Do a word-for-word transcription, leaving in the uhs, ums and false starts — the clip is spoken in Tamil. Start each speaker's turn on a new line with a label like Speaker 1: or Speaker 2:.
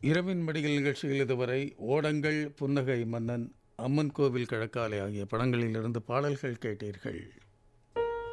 Speaker 1: இரவின் மடிகள் நிகழ்ச்சியில் இதுவரை ஓடங்கள், புன்னகை மன்னன், அம்மன் கோவில் கிழக்காலை ஆகிய படங்களிலிருந்து பாடல்கள் கேட்டீர்கள்.